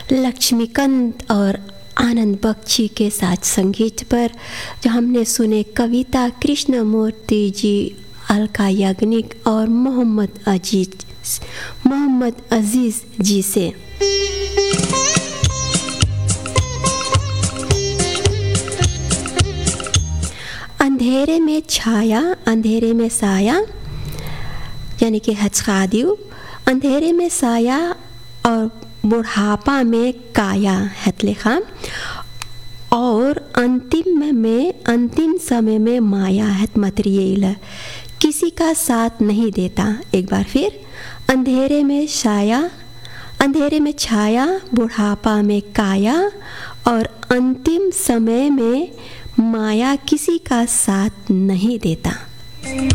लक्ष्मीकांत और आनंद बख्शी के साथ संगीत पर जो हमने सुने कविता कृष्णमूर्ति जी, अलका याग्निक और मोहम्मद अजीज जी से। अंधेरे में छाया अंधेरे में साया यानी कि हचकादियो, अंधेरे में साया और बुढ़ापा में काया हतलेखा, और अंतिम समय में माया हत मतरियल, किसी का साथ नहीं देता। एक बार फिर, अंधेरे में छाया बुढ़ापा में काया और अंतिम समय में माया किसी का साथ नहीं देता।